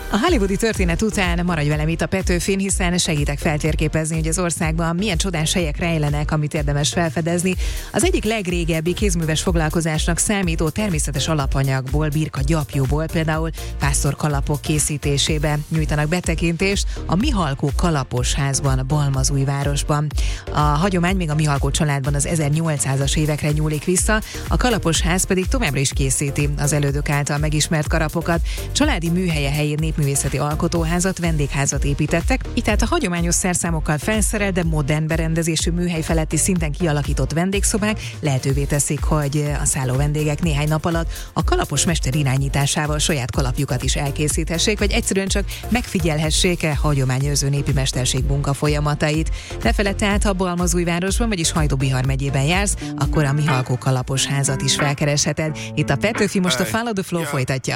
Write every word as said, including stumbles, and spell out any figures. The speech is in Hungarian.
A hollywoodi történet után maradj velem itt a Petőfin, hiszen segítek feltérképezni, hogy az országban milyen csodás helyek rejlenek, amit érdemes felfedezni. Az egyik legrégebbi kézműves foglalkozásnak számító természetes alapanyagból, birka gyapjúból, például pásztorkalapok készítésébe nyújtanak betekintést a Mihalkó kalapos házban, Balmazújvárosban. A hagyomány még a Mihalkó családban az ezernyolcszázas évekre nyúlik vissza, a kalapos ház pedig továbbra is készíti az elődök által megismert karapokat. Családi műhelye helyén népművészeti alkotóházat, vendégházat építettek, így tehát a hagyományos szerszámokkal felszerelt, de modern berendezésű műhely feletti szinten kialakított vendégszobák lehetővé teszik, hogy a szálló vendégek néhány nap alatt a kalapos mester irányításával saját kalapjukat is elkészíthessék, vagy egyszerűen csak megfigyelhessék-e hagyományőrző népi mesterség munka folyamatait. Ne feledd tehát, ha Balmazújvárosban, vagyis Hajdú-Bihar megyében jársz, akkor a Mihalkó kalapos házat is felkeresheted. Itt a Petőfi, most a Follow the Flow folytatja.